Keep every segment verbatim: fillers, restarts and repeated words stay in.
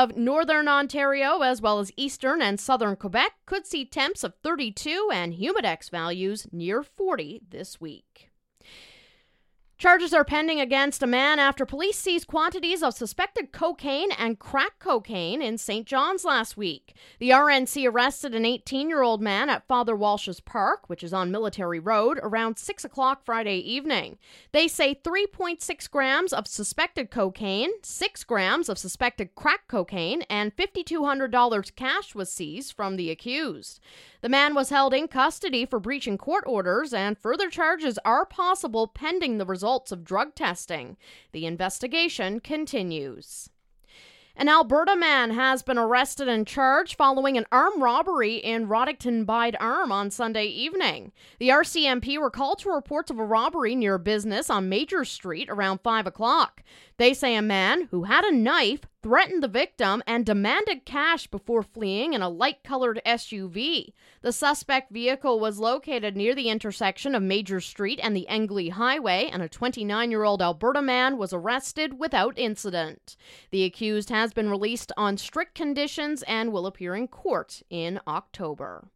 of northern Ontario as well as eastern and southern Quebec could see temps of thirty-two and humidex values near forty this week. Charges are pending against a man after police seized quantities of suspected cocaine and crack cocaine in Saint John's last week. The R N C arrested an eighteen-year-old man at Father Walsh's Park, which is on Military Road, around six o'clock Friday evening. They say three point six grams of suspected cocaine, six grams of suspected crack cocaine, and five thousand two hundred dollars cash was seized from the accused. The man was held in custody for breaching court orders, and further charges are possible pending the results of drug testing. The investigation continues. An Alberta man has been arrested and charged following an armed robbery in Roddickton Bide Arm on Sunday evening. The R C M P were called to reports of a robbery near a business on Major Street around five o'clock. They say a man who had a knife threatened the victim and demanded cash before fleeing in a light-colored S U V. The suspect vehicle was located near the intersection of Major Street and the Engley Highway, and a twenty-nine-year-old Alberta man was arrested without incident. The accused has been released on strict conditions and will appear in court in October.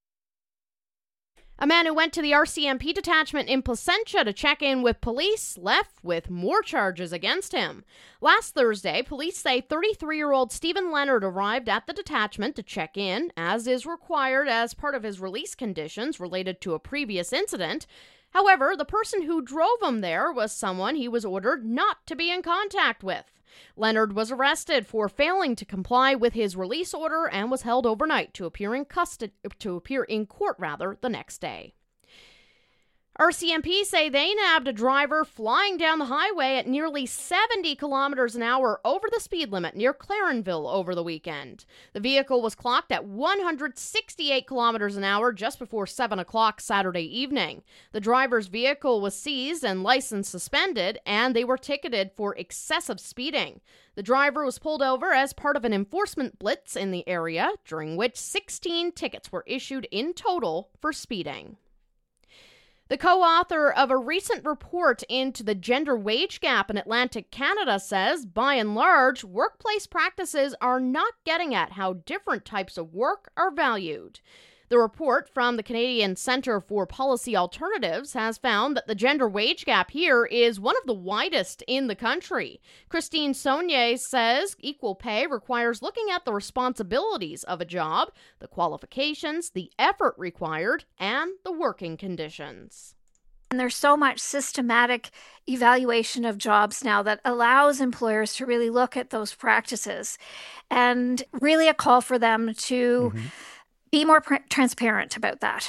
A man who went to the R C M P detachment in Placentia to check in with police left with more charges against him. Last Thursday, police say thirty-three-year-old Stephen Leonard arrived at the detachment to check in, as is required as part of his release conditions related to a previous incident. However, the person who drove him there was someone he was ordered not to be in contact with. Leonard was arrested for failing to comply with his release order and was held overnight to appear in custody, to appear in court rather the next day. R C M P say they nabbed a driver flying down the highway at nearly seventy kilometers an hour over the speed limit near Clarenville over the weekend. The vehicle was clocked at one hundred sixty-eight kilometers an hour just before seven o'clock Saturday evening. The driver's vehicle was seized and license suspended, and they were ticketed for excessive speeding. The driver was pulled over as part of an enforcement blitz in the area, during which sixteen tickets were issued in total for speeding. The co-author of a recent report into the gender wage gap in Atlantic Canada says, by and large, workplace practices are not getting at how different types of work are valued. The report from the Canadian Centre for Policy Alternatives has found that the gender wage gap here is one of the widest in the country. Christine Saunier says equal pay requires looking at the responsibilities of a job, the qualifications, the effort required, and the working conditions. And there's so much systematic evaluation of jobs now that allows employers to really look at those practices, and really a call for them to mm-hmm. be more pr- transparent about that.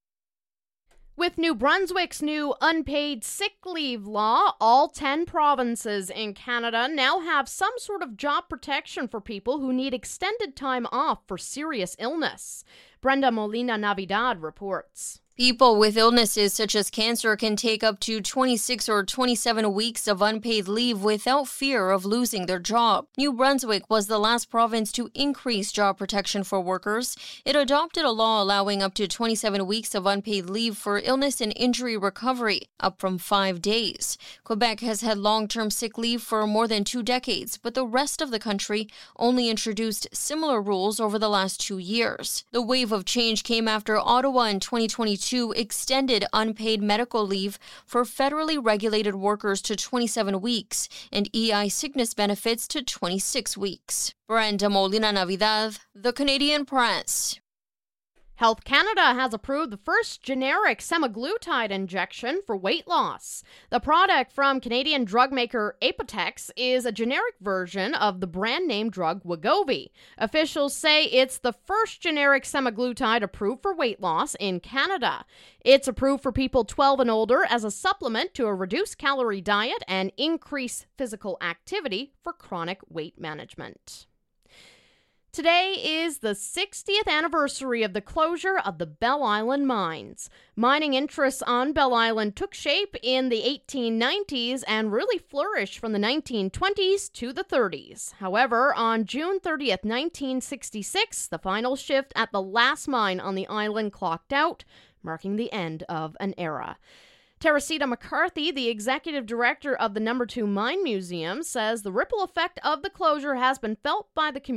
With New Brunswick's new unpaid sick leave law, all ten provinces in Canada now have some sort of job protection for people who need extended time off for serious illness. Brenda Molina Navidad reports. People with illnesses such as cancer can take up to twenty-six or twenty-seven weeks of unpaid leave without fear of losing their job. New Brunswick was the last province to increase job protection for workers. It adopted a law allowing up to twenty-seven weeks of unpaid leave for illness and injury recovery, up from five days. Quebec has had long-term sick leave for more than two decades, but the rest of the country only introduced similar rules over the last two years. The wave of change came after Ottawa in twenty twenty-two extended unpaid medical leave for federally regulated workers to twenty-seven weeks and E I sickness benefits to twenty-six weeks. Brenda Molina Navidad, The Canadian Press. Health Canada has approved the first generic semaglutide injection for weight loss. The product from Canadian drug maker Apotex is a generic version of the brand name drug Wegovy. Officials say it's the first generic semaglutide approved for weight loss in Canada. It's approved for people twelve and older as a supplement to a reduced calorie diet and increase physical activity for chronic weight management. Today is the sixtieth anniversary of the closure of the Bell Island mines. Mining interests on Bell Island took shape in the eighteen nineties and really flourished from the nineteen twenties to the thirties. However, on June thirtieth, nineteen sixty-six, the final shift at the last mine on the island clocked out, marking the end of an era. Teresita McCarthy, the executive director of the Number Two Mine Museum, says the ripple effect of the closure has been felt by the community.